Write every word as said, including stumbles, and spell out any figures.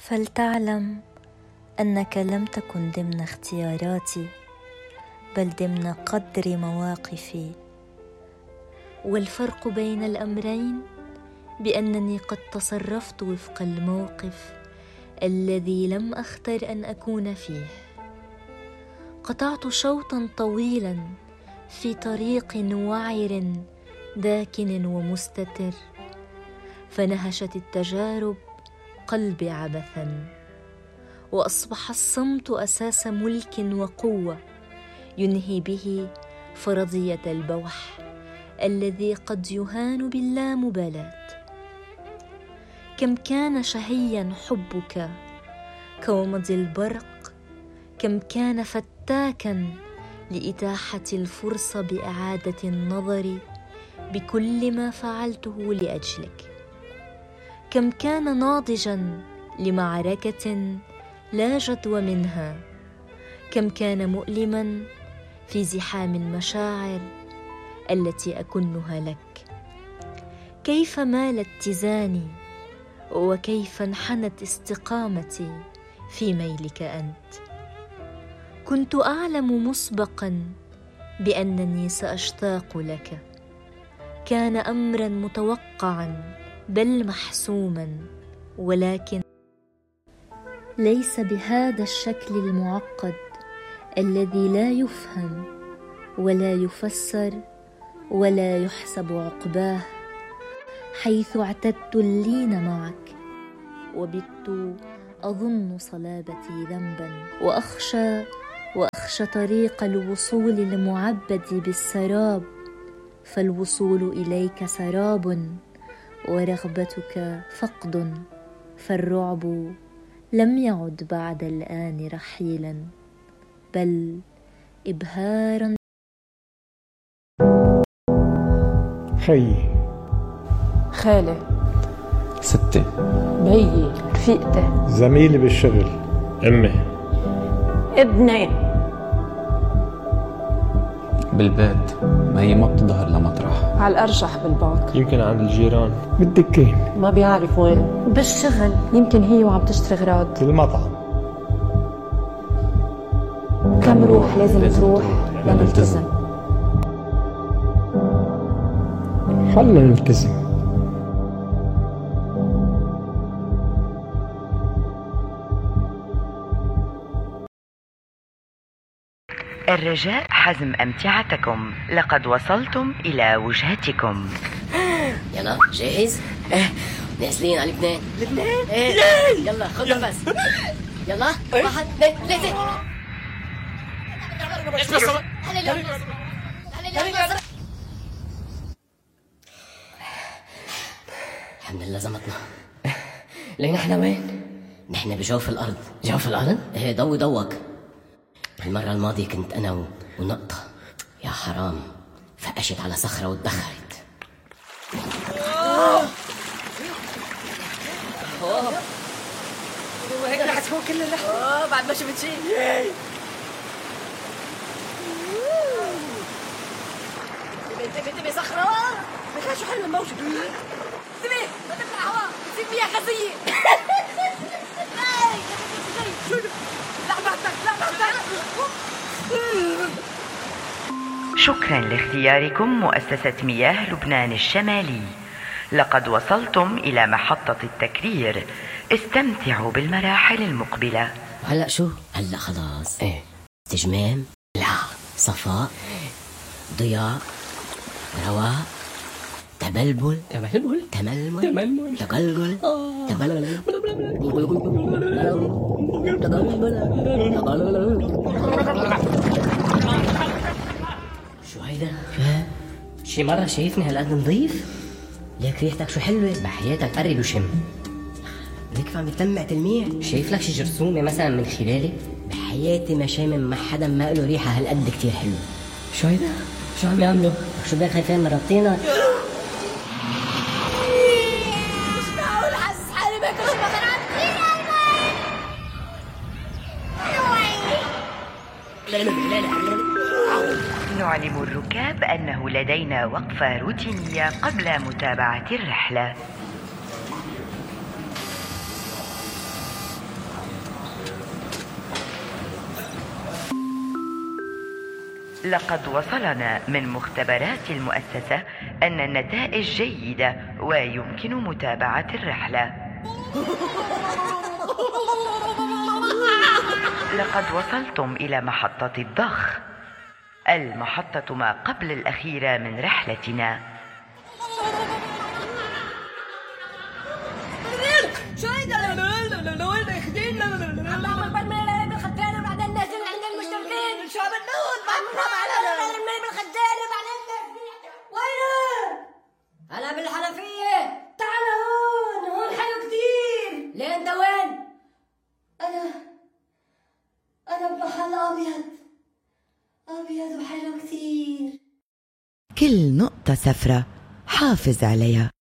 فلتعلم أنك لم تكن ضمن اختياراتي، بل ضمن قدر مواقفي. والفرق بين الأمرين بأنني قد تصرفت وفق الموقف الذي لم أختر أن أكون فيه. قطعت شوطا طويلا في طريق وعر داكن ومستتر، فنهشت التجارب قلبي عبثا، وأصبح الصمت أساس ملك وقوة ينهي به فرضية البوح الذي قد يهان باللامبالاة. كم كان شهيا حبك كومض البرق، كم كان فتاكا لإتاحة الفرصة بإعادة النظر بكل ما فعلته لأجلك، كم كان ناضجا لمعركة لا جدوى منها، كم كان مؤلما في زحام المشاعر التي أكنها لك. كيف مال اتزاني وكيف انحنت استقامتي في ميلك أنت. كنت أعلم مسبقا بأنني سأشتاق لك، كان أمرا متوقعا بل محسوما، ولكن ليس بهذا الشكل المعقد الذي لا يفهم ولا يفسر ولا يحسب عقباه، حيث اعتدت اللين معك وبت أظن صلابتي ذنبا، وأخشى وأخشى طريق الوصول المعبد بالسراب، فالوصول إليك سراب ورغبتك فقد، فالرعب لم يعد بعد الآن رحيلا بل إبهارا. خيي، خالي، ستي، بيي، رفيقتي، زميلي بالشغل، أمي، ابني، بالبيت ما هي ما بتظهر لمطرح، على الأرجح بالبنك، يمكن عند الجيران، بالدكين، ما بيعرف وين، بالشغل، يمكن هي وعم تشتري غراض، بالمطعم. كم روح لازم, لازم تروح لنلتزم. خلنا نلتزم. الرجاء حزم أمتعتكم، لقد وصلتم إلى وجهتكم. يلا جاهز؟ ايه نازلين على لبنان. لبنان؟ ايه يلا خد نفس. يلا واحد اثنين ثلاثة. الحمد لله زمطنا. لين احنا وين؟ نحن بجوف الأرض. جوف الأرض؟ ايه ضوي ضوك. المرة الماضية كنت أنا ونقطة، يا حرام فقشت على صخرة واتدخرت. وهيك رح تكون كل اللحظة. اه بعد ما شفت شيء. انتبه انتبه انتبه صخرة. بخاف شو حلو الموجة. انتبه ما تطلع هواء تصير فيها خزية. لا بعدك لا بعدك. شكرا لاختياركم مؤسسة مياه لبنان الشمالي. لقد وصلتم إلى محطة التكرير، استمتعوا بالمراحل المقبلة. هلأ شو؟ هلأ خلاص. ايه استجمام، لا صفاء، ضياء، رواء، تبلبل تململ تململ تململ تقلقل تبلبل شو هيدا؟ شي مرة شايفني هالقد نظيف؟ ليك ريحتك شو حلوة. بحياتك قرب وشم. ليك عم يتلمع تلميع. شايف لك شي جرثومة مثلا من خلالي؟ بحياتي ما شامم مع حدا ما له ريحة هالقد كتير حلوة. شو هيدا؟ شو عم يعملوا؟ شو بدك خايفين من ربطينك؟ نعلم الركاب أنه لدينا وقفة روتينية قبل متابعة الرحلة. لقد وصلنا من مختبرات المؤسسة أن النتائج جيدة ويمكن متابعة الرحلة. لقد وصلتم إلى محطة الضخ، المحطة ما قبل الأخيرة من رحلتنا. شو هيدا؟ وين اخدينا؟ عم بعمل برميل بالخدامة بعدين نازل عند المشتركين. شو عم بنقول؟ برميل بالخدامة بعدين وينه؟ هلا بالحنفية. تعال هون، هون حلو كتير. ليه انت وين؟ أنا أنا بمحل أبيض أبيض وحلو كتير. كل نقطة سفرة حافظ عليها.